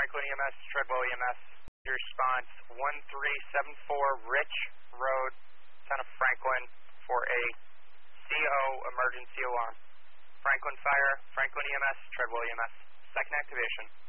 Franklin EMS, Treadwell EMS. Your response 1374 Rich Road, town of Franklin, for a CO emergency alarm. Franklin Fire, Franklin EMS, Treadwell EMS. Second activation.